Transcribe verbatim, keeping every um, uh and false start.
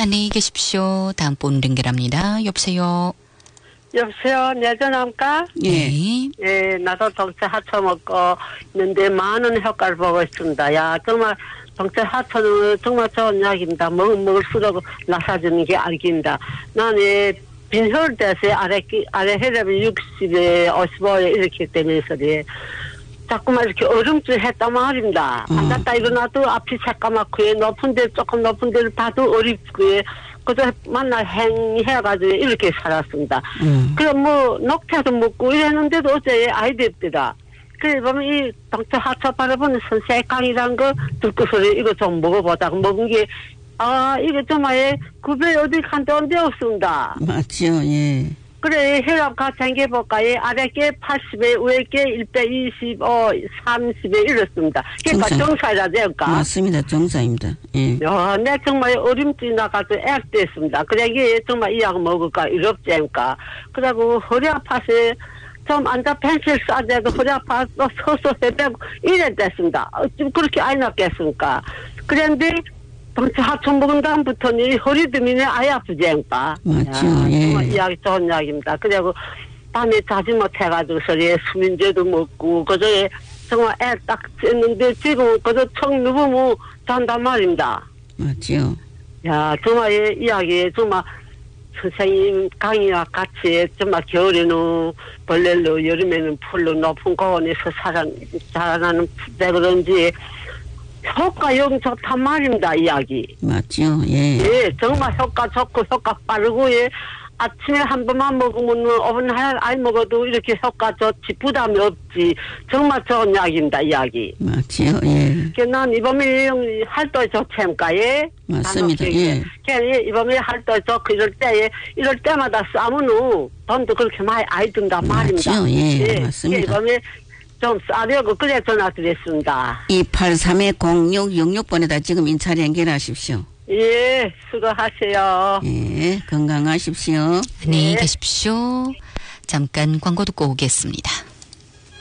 안녕히 계십시오. 다음 분 연결합니다. 여보세요. 여보세요. 내 전화입니까? 예. 예, 나도 동체 하초 먹고 있는데 많은 효과를 보고 있습니다. 야, 정말 동체 하초는 정말 좋은 약입니다. 먹, 먹을수록 나사주는 게 알긴다. 나는 빈혈대세 아래, 아래 혈압이 육십에 오십오에 이렇게 되면서, 자꾸만 이렇게 얼음줄 했단 말입니다. 음. 앉았다 일어나도 앞이 새까맣고, 높은 데, 조금 높은 데를 봐도 어렵고요. 그저 만날 행해가지고 이렇게 살았습니다. 음. 그래, 뭐, 녹차도 먹고 이랬는데도 어제 아이들입니다. 그래, 보면 이 동체 하초 바라보는 선생강이라는 거 듣고 소리 이거 좀 먹어보다가 먹은 게, 아, 이게 정말 구별 어디 간데 데 없습니다. 맞죠, 예. 그래, 혈압 같이 챙겨볼까요? 아래께 팔십에, 위에께 백이십오, 삼십에 이렇습니다. 그러니까 정상. 정사라 될까? 맞습니다. 정상입니다. 예. 야, 내 정말 어림지 나가서 액됐습니다. 그래, 이게 정말 이 약 먹을까? 이럽지 않을까? 그러고 허리 아파서 좀 앉아 펜실 싸대도 허리 아파서 서서 해대고 이랬댔습니다. 어쩜 그렇게 안 낫겠습니까? 그런데 동체 하초 먹은 다음부터는 허리 드미는 아예 아프지 않을까? 맞죠, 야, 예. 정말 이 약이 좋은 약입니다. 그리고 밤에 자지 못해가지고 소리에 수면제도 먹고 그저에 정말 애 딱 쬐는데 지금 그저 청 누우면 잔단 말입니다. 맞죠. 야, 정말 이 약이 정말 선생님 강의와 같이 정말 겨울에는 벌레로 여름에는 풀로 높은 고원에서 살아, 자라나는 풀 그런지 효과용 좋단 말입니다, 이 약이. 맞죠, 예. 예, 정말 효과 좋고 효과 빠르고, 예. 아침에 한 번만 먹으면 오 분 안 먹어도 이렇게 효과 좋지, 부담이 없지. 정말 좋은 약입니다, 이 약이. 맞죠, 예. 그 난 이번에 할도 좋지않까, 예? 맞습니다, 예. 그 이번에 할도 좋고 이럴 때, 이럴 때마다 싸면 돈도 그렇게 많이 안 든단 말입니다. 맞죠, 예, 맞습니다. 이번에 좀 싸려고 그래 전화드렸습니다. 이팔삼 공육육육 번에다 지금 인차례 연결하십시오. 예, 수고하세요. 예, 건강하십시오. 안녕히 네. 계십시오. 잠깐 광고 듣고 오겠습니다.